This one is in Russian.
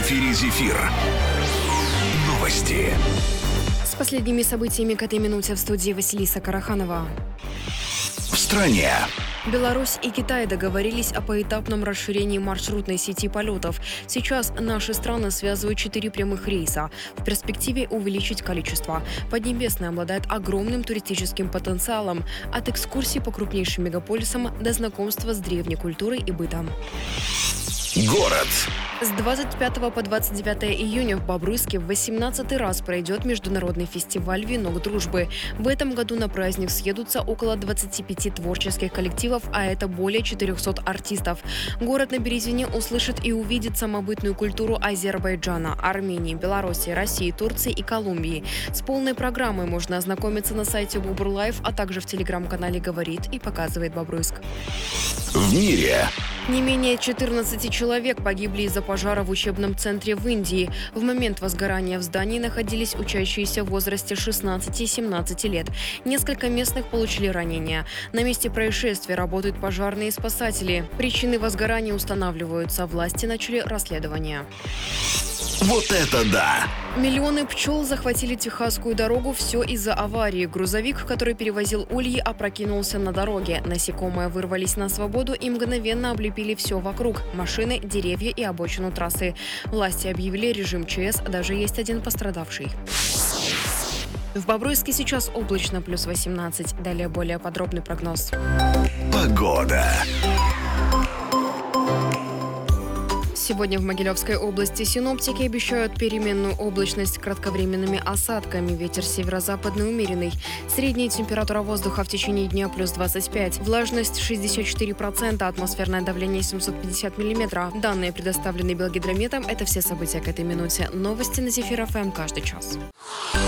эфире «Зефир». Новости. С последними событиями к этой минуте в студии Василиса Караханова. В стране. Беларусь и Китай договорились о поэтапном расширении маршрутной сети полетов. Сейчас наши страны связывают 4 прямых рейса. В перспективе увеличить количество. Поднебесная обладает огромным туристическим потенциалом. От экскурсий по крупнейшим мегаполисам до знакомства с древней культурой и бытом. Город. С 25 по 29 июня в Бобруйске в 18-й раз пройдет международный фестиваль «Венок дружбы». В этом году на праздник съедутся около 25 творческих коллективов, а это более 400 артистов. Город на Березине услышит и увидит самобытную культуру Азербайджана, Армении, Беларуси, России, Турции и Колумбии. С полной программой можно ознакомиться на сайте Бобр-Лайв, а также в телеграм-канале «Говорит и показывает Бобруйск». В мире. Не менее 14 человек погибли из-за пожара в учебном центре в Индии. В момент возгорания в здании находились учащиеся в возрасте 16 и 17 лет. Несколько местных получили ранения. На месте происшествия работают пожарные и спасатели. Причины возгорания устанавливаются. Власти начали расследование. Вот это да! Миллионы пчел захватили Техасскую дорогу. Все из-за аварии. Грузовик, который перевозил ульи, опрокинулся на дороге. Насекомые вырвались на свободу и мгновенно облепили все вокруг. Машины, деревья и обочину трассы. Власти объявили режим ЧС. Даже есть один пострадавший. В Бобруйске сейчас облачно, плюс 18. Далее более подробный прогноз. Погода. Сегодня в Могилевской области синоптики обещают переменную облачность с кратковременными осадками. Ветер северо-западный умеренный. Средняя температура воздуха в течение дня плюс 25. Влажность 64%, атмосферное давление 750 мм. Данные предоставлены Белгидрометом. Это все события к этой минуте. Новости на Зефир ФМ каждый час.